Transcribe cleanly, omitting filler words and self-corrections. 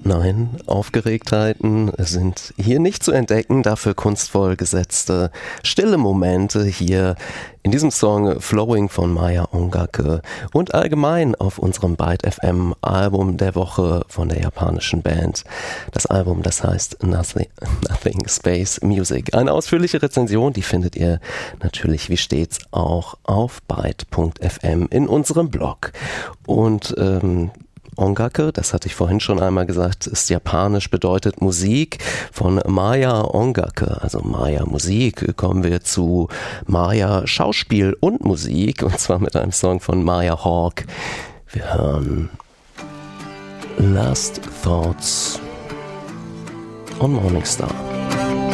Nein, Aufgeregtheiten sind hier nicht zu entdecken, dafür kunstvoll gesetzte, stille Momente hier in diesem Song Flowing von Maya Ongake und allgemein auf unserem Byte FM Album der Woche von der japanischen Band. Das Album, das heißt Nothing Space Music. Eine ausführliche Rezension, die findet ihr natürlich wie stets auch auf byte.fm in unserem Blog. Und Ongake, das hatte ich vorhin schon einmal gesagt, ist japanisch, bedeutet Musik. Von Maya Ongake, also Maya Musik, kommen wir zu Maya Schauspiel und Musik, und zwar mit einem Song von Maya Hawke. Wir hören Last Thoughts on Morning Star.